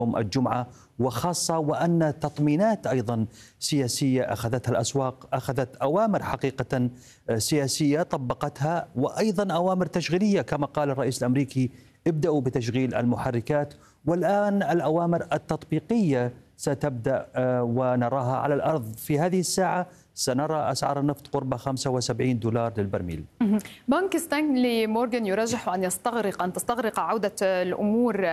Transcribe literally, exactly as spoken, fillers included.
يوم الجمعة، وخاصة وأن تطمينات أيضا سياسية أخذتها الأسواق، أخذت أوامر حقيقة سياسية طبقتها، وأيضا أوامر تشغيلية كما قال الرئيس الأمريكي ابدأوا بتشغيل المحركات، والآن الأوامر التطبيقية ستبدأ ونراها على الأرض. في هذه الساعة سنرى أسعار النفط قرب خمسة وسبعين دولار للبرميل. بنك ستانلي مورغان يرجح أن يستغرق أن تستغرق عودة الأمور